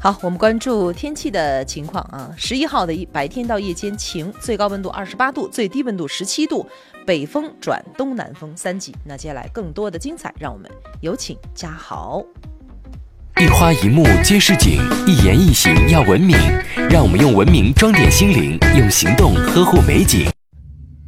好，我们关注天气的情况啊。11号的白天到夜间晴，最高温度28度，最低温度17度，北风转东南风3级。那接下来更多的精彩，让我们有请嘉豪。 一花一木皆是景，一言一行要文明。让我们用文明装点心灵，用行动呵护美景。